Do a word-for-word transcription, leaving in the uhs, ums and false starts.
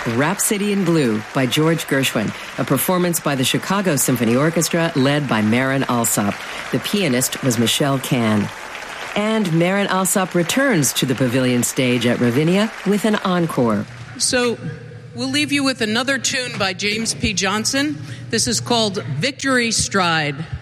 Rhapsody in Blue by George Gershwin, a performance by the Chicago Symphony Orchestra led by Marin Alsop. The pianist was Michelle Kahn. And Marin Alsop returns to the Pavilion stage at Ravinia with an encore. So we'll leave you with another tune by James P. Johnson. This is called Victory Stride.